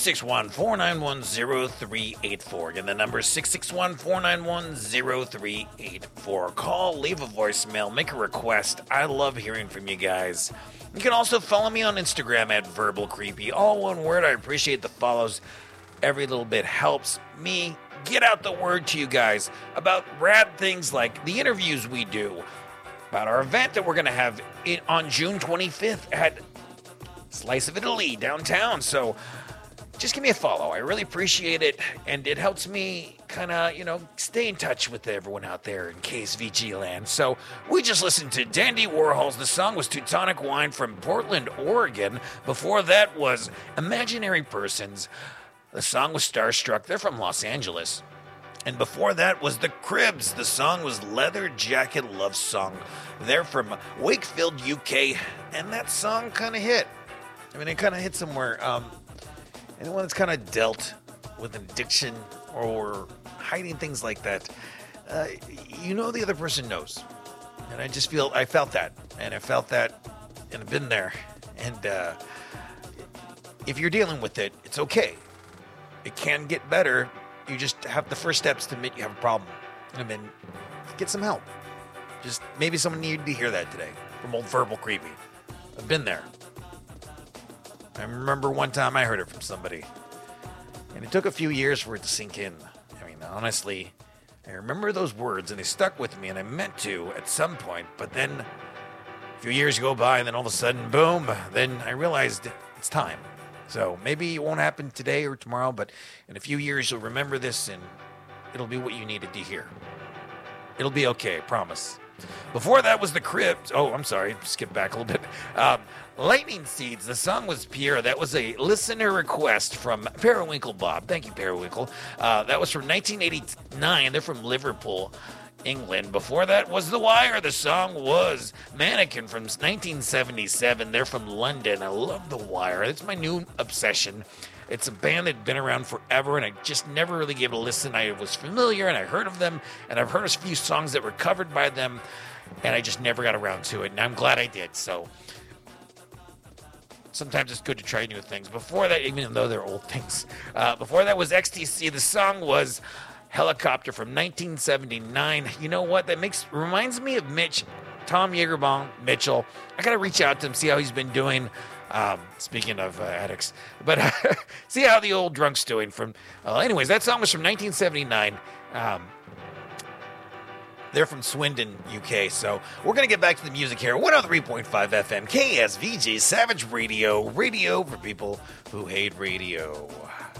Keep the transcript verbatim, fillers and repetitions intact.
six one, four nine one, zero three eight four. Again, the number is six six one, four nine one, zero three eight four. Call, leave a voicemail, make a request. I love hearing from you guys. You can also follow me on Instagram at Verbal Creepy. All one word. I appreciate the follows. Every little bit helps me get out the word to you guys about rad things like the interviews we do, about our event that we're going to have in, on June twenty-fifth at Slice of Italy downtown. So just give me a follow. I really appreciate it, and it helps me kind of, you know, stay in touch with everyone out there in K S V G land. So we just listened to Dandy Warhols. The song was Teutonic Wine from Portland, Oregon. Before that was Imaginary Persons. The song was Starstruck. They're from Los Angeles. And before that was The Cribs. The song was Leather Jacket Love Song. They're from Wakefield, U K. And that song kind of hit. I mean, it kind of hit somewhere. Um, anyone that's kind of dealt with addiction or hiding things like that, uh, you know the other person knows. And I just feel, I felt that. And I felt that, and I've been there. And uh, if you're dealing with it, it's okay. It can get better. You just have the first steps to admit you have a problem. And then get some help. Just maybe someone needed to hear that today from old Verbal Creepy. I've been there. I remember one time I heard it from somebody. And it took a few years for it to sink in. I mean, honestly, I remember those words and they stuck with me and I meant to at some point. But then a few years go by and then all of a sudden, boom, then I realized it's time. So maybe it won't happen today or tomorrow, but in a few years you'll remember this and it'll be what you needed to hear. It'll be okay, I promise. Before that was The Cribs. Oh, I'm sorry, skip back a little bit. Um, Lightning Seeds, the song was Pierre. That was a listener request from Periwinkle Bob. Thank you, Periwinkle. Uh, that was from nineteen eighty-nine. They're from Liverpool, England. Before that was The Wire. The song was Mannequin from nineteen seventy-seven. They're from London. I love The Wire. It's my new obsession. It's a band that had been around forever, and I just never really gave it a listen. I was familiar, and I heard of them, and I've heard a few songs that were covered by them, and I just never got around to it, and I'm glad I did. So sometimes it's good to try new things. Before that, even though they're old things, uh, before that was X T C. The song was Helicopter from nineteen seventy-nine. You know what? That makes reminds me of Mitch, Tom Yeagerbaum, Mitchell. I got to reach out to him, see how he's been doing. Um, speaking of uh, addicts, but uh, see how the old drunk's doing. From, uh, anyways, that song was from nineteen seventy-nine. Um, they're from Swindon, U K. So we're gonna get back to the music here. one oh three point five F M, K S V G, Savage Radio, radio for people who hate radio.